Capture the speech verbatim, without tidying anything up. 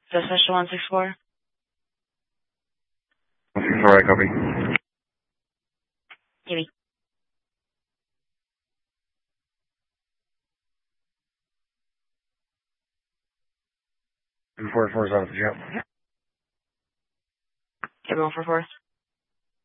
Special one six four. one six four, I copy. Maybe. Two four four is out of the jail. Everyone for fourth.